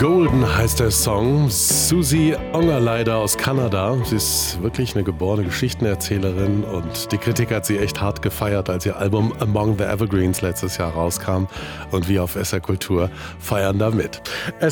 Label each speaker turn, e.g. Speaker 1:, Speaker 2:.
Speaker 1: Golden heißt der Song. Susie Ongerleider aus Kanada. Sie ist wirklich eine geborene Geschichtenerzählerin und die Kritik hat sie echt hart gefeiert, als ihr Album Among the Evergreens letztes Jahr rauskam. Und wir auf SR Kultur feiern da mit.